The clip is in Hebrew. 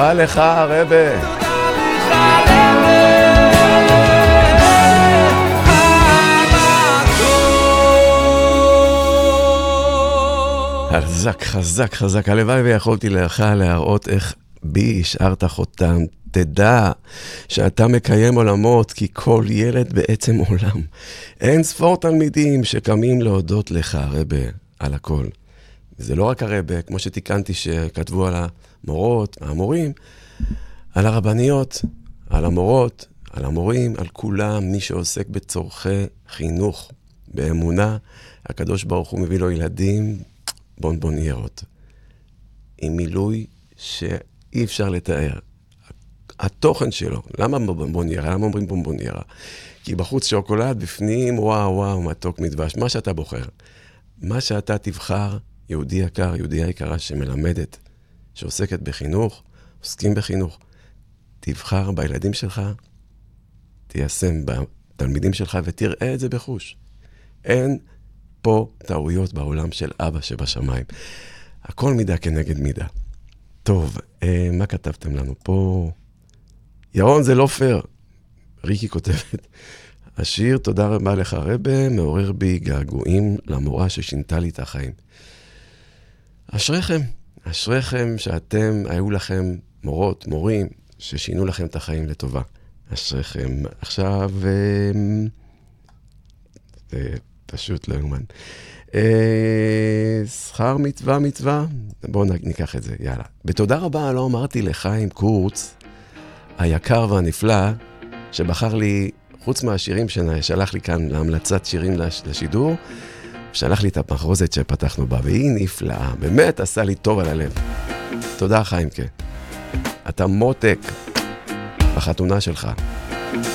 רבה לך הרבה. חזק, חזק, חזק. הלוואי ויכולתי לך להראות איך בי השארת חותם. תדע שאתה מקיים עולמות, כי כל ילד בעצם עולם. אין ספור תלמידים שקמים להודות לך הרבה על הכל. וזה לא רק הרבה, כמו שתיקנתי שכתבו על המורות, המורים, על הרבניות, על המורות, על המורים, על כולם, מי שעוסק בצורכי חינוך, באמונה. הקדוש ברוך הוא מביא לו ילדים בונבוניירות, עם מילוי שאי אפשר לתאר. התוכן שלו, למה בונבוניירה? למה אומרים בונבוניירה? כי בחוץ שוקולד, בפנים, וואו, וואו, מתוק מדבש, מה שאתה בוחר. מה שאתה תבחר, יהודי יקר, יהודייה יקרה שמלמדת, שעוסקת בחינוך, עוסקים בחינוך, תבחר בילדים שלך, תיישם בתלמידים שלך ותראה את זה בחוש. אין פה טעויות בעולם של אבא שבשמיים. הכל מידה כנגד מידה. טוב, מה כתבתם לנו פה? ירון, זה לא פייר. ריקי כותבת, השיר תודה רבה לך רבה, מעורר בי געגועים למורה ששינתה לי את החיים. אשריכם, אשריכם שאתם, היו לכם מורות, מורים, ששינו לכם את החיים לטובה. אשריכם. עכשיו, זה פשוט לא יומן. שכר מצווה מצווה, בואו ניקח את זה, יאללה. בתודה רבה לא אמרתי לחיים קורץ, היקר והנפלא, שבחר לי, חוץ מהשירים ששלח לי כאן להמלצת שירים לשידור, שלח לי את המחרוזת שפתחנו בה, והיא נפלאה, באמת עשה לי טוב על הלב. תודה חיימקה, אתה מותק בחתונה שלך.